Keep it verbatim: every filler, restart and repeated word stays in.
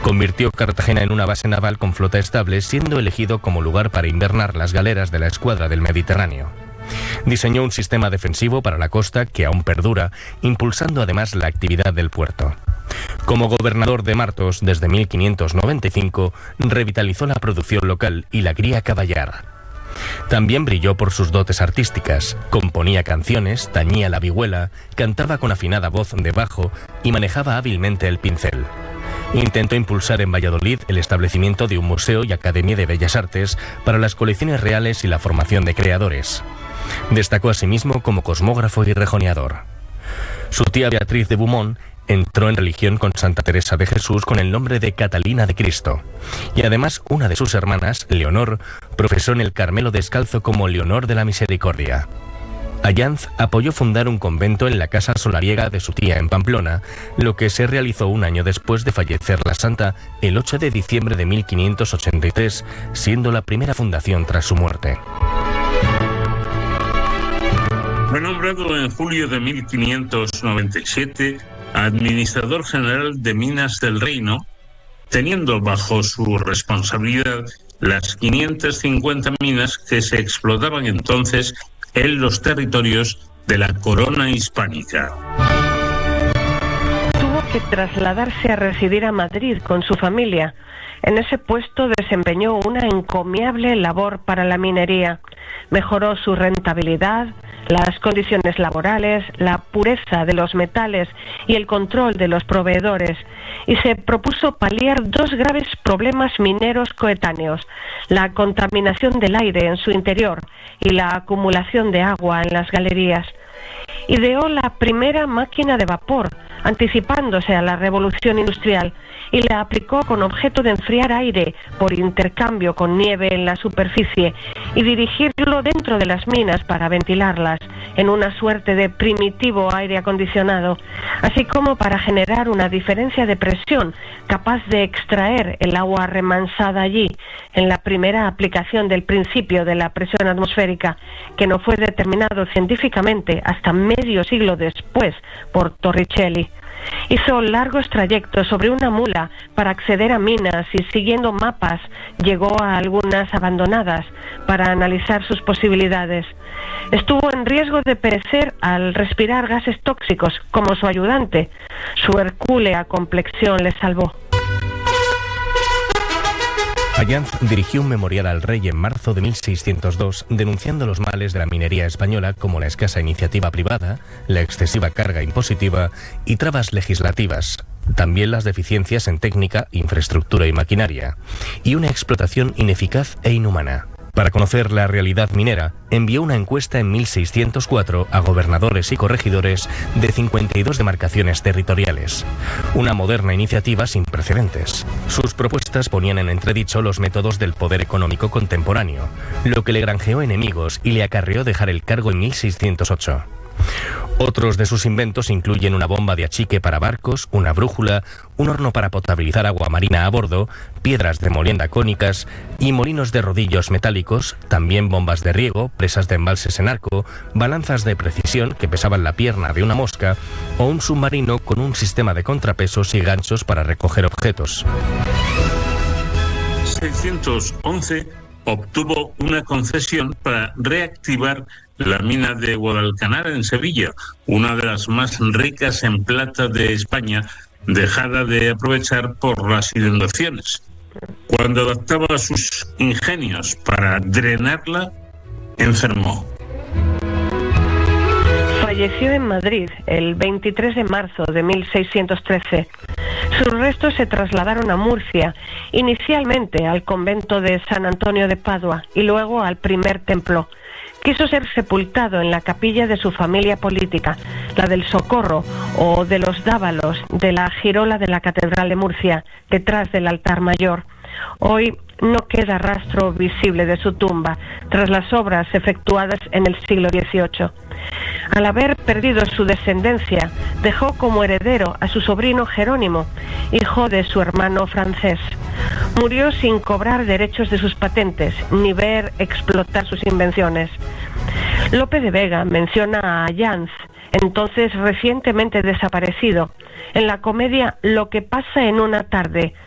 Convirtió Cartagena en una base naval con flota estable, siendo elegido como lugar para invernar las galeras de la escuadra del Mediterráneo. Diseñó un sistema defensivo para la costa que aún perdura, impulsando además la actividad del puerto. Como gobernador de Martos desde mil quinientos noventa y cinco, revitalizó la producción local y la cría caballar. También brilló por sus dotes artísticas. Componía canciones, tañía la vihuela, cantaba con afinada voz de bajo y manejaba hábilmente el pincel. Intentó impulsar en Valladolid el establecimiento de un museo y academia de bellas artes para las colecciones reales y la formación de creadores. Destacó asimismo como cosmógrafo y rejoneador. Su tía Beatriz de Beaumont entró en religión con Santa Teresa de Jesús con el nombre de Catalina de Cristo, y además una de sus hermanas, Leonor, profesó en el Carmelo Descalzo como Leonor de la Misericordia. Allanz apoyó fundar un convento en la casa solariega de su tía en Pamplona, lo que se realizó un año después de fallecer la santa, el ocho de diciembre de mil quinientos ochenta y tres, siendo la primera fundación tras su muerte. Fue nombrado en julio de mil quinientos noventa y siete administrador general de Minas del Reino, teniendo bajo su responsabilidad las quinientas cincuenta minas que se explotaban entonces en los territorios de la corona hispánica. Tuvo que trasladarse a residir a Madrid con su familia. En ese puesto desempeñó una encomiable labor para la minería. Mejoró su rentabilidad, las condiciones laborales, la pureza de los metales y el control de los proveedores, y se propuso paliar dos graves problemas mineros coetáneos: la contaminación del aire en su interior y la acumulación de agua en las galerías. Ideó la primera máquina de vapor, anticipándose a la revolución industrial, y la aplicó con objeto de enfriar aire por intercambio con nieve en la superficie y dirigirlo dentro de las minas para ventilarlas en una suerte de primitivo aire acondicionado, así como para generar una diferencia de presión capaz de extraer el agua remansada allí, en la primera aplicación del principio de la presión atmosférica, que no fue determinado científicamente hasta medio siglo después por Torricelli. Hizo largos trayectos sobre una mula para acceder a minas y, siguiendo mapas, llegó a algunas abandonadas para analizar sus posibilidades. Estuvo en riesgo de perecer al respirar gases tóxicos como su ayudante. Su hercúlea complexión le salvó. Allanz dirigió un memorial al rey en marzo de mil seiscientos dos, denunciando los males de la minería española como la escasa iniciativa privada, la excesiva carga impositiva y trabas legislativas, también las deficiencias en técnica, infraestructura y maquinaria, y una explotación ineficaz e inhumana. Para conocer la realidad minera, envió una encuesta en mil seiscientos cuatro a gobernadores y corregidores de cincuenta y dos demarcaciones territoriales. Una moderna iniciativa sin precedentes. Sus propuestas ponían en entredicho los métodos del poder económico contemporáneo, lo que le granjeó enemigos y le acarreó dejar el cargo en mil seiscientos ocho. Otros de sus inventos incluyen una bomba de achique para barcos, una brújula, un horno para potabilizar agua marina a bordo, piedras de molienda cónicas y molinos de rodillos metálicos, también bombas de riego, presas de embalses en arco, balanzas de precisión que pesaban la pierna de una mosca o un submarino con un sistema de contrapesos y ganchos para recoger objetos. seiscientos once obtuvo una concesión para reactivar la mina de Guadalcanar en Sevilla, una de las más ricas en plata de España, dejada de aprovechar por las inundaciones. Cuando adaptaba sus ingenios para drenarla, enfermó. Falleció en Madrid el veintitrés de marzo de mil seiscientos trece. Sus restos se trasladaron a Murcia, inicialmente al convento de San Antonio de Padua y luego al primer templo. Quiso ser sepultado en la capilla de su familia política, la del Socorro o de los Dávalos, de la girola de la Catedral de Murcia, detrás del altar mayor. Hoy no queda rastro visible de su tumba, tras las obras efectuadas en el siglo dieciocho. Al haber perdido su descendencia, dejó como heredero a su sobrino Jerónimo, hijo de su hermano francés. Murió sin cobrar derechos de sus patentes, ni ver explotar sus invenciones. Lope de Vega menciona a Allanz, entonces recientemente desaparecido, en la comedia Lo que pasa en una tarde,